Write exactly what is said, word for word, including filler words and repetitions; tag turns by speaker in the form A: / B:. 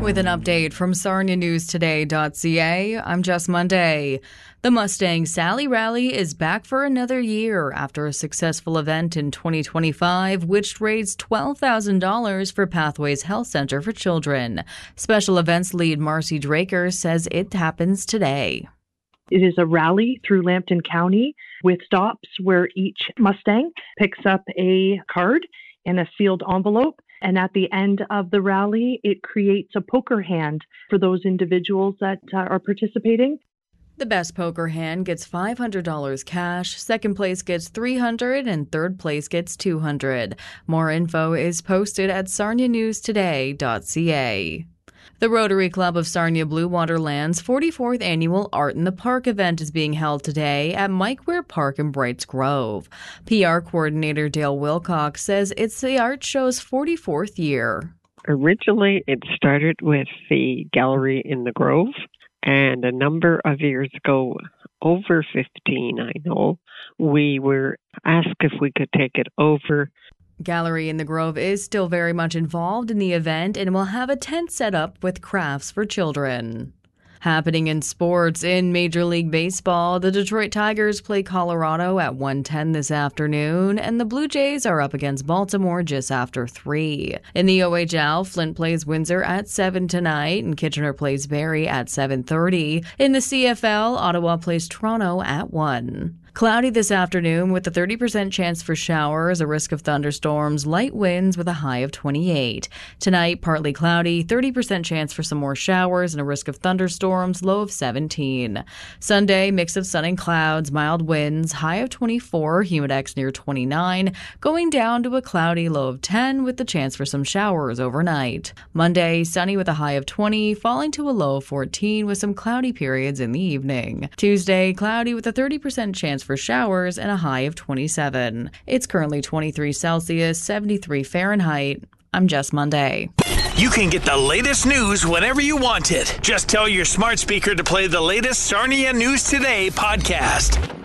A: With an update from Sarnia News Today dot c a, I'm Jess Monday. The Mustang Sally Rally is back for another year after a successful event in twenty twenty-five, which raised twelve thousand dollars for Pathways Health Center for Children. Special events lead Marcy Draker says it happens today.
B: It is a rally through Lambton County with stops where each Mustang picks up a card in a sealed envelope. And at the end of the rally, it creates a poker hand for those individuals that uh, are participating.
A: The best poker hand gets five hundred dollars cash, second place gets three hundred dollars, and third place gets two hundred dollars. More info is posted at Sarnia News Today dot c a. The Rotary Club of Sarnia Blue Water Land's forty-fourth annual Art in the Park event is being held today at Mike Ware Park in Brights Grove. P R coordinator Dale Wilcox says it's the art show's forty-fourth year.
C: Originally, it started with the gallery in the Grove, and a number of years ago, over fifteen, I know, we were asked if we could take it over.
A: Gallery in the Grove is still very much involved in the event and will have a tent set up with crafts for children. Happening in sports, in Major League Baseball, the Detroit Tigers play Colorado at one ten this afternoon, and the Blue Jays are up against Baltimore just after three. In the O H L, Flint plays Windsor at seven tonight, and Kitchener plays Barrie at seven thirty. In the C F L, Ottawa plays Toronto at one. Cloudy this afternoon with a thirty percent chance for showers, a risk of thunderstorms, light winds with a high of twenty-eight. Tonight, partly cloudy, thirty percent chance for some more showers and a risk of thunderstorms, low of seventeen. Sunday, mix of sun and clouds, mild winds, high of twenty-four, humidex near twenty-nine, going down to a cloudy low of ten with the chance for some showers overnight. Monday, sunny with a high of twenty, falling to a low of fourteen with some cloudy periods in the evening. Tuesday, cloudy with a thirty percent chance for showers and a high of twenty-seven. It's currently twenty-three Celsius, seventy-three Fahrenheit. I'm Jess Monday.
D: You can get the latest news whenever you want it. Just tell your smart speaker to play the latest Sarnia News Today podcast.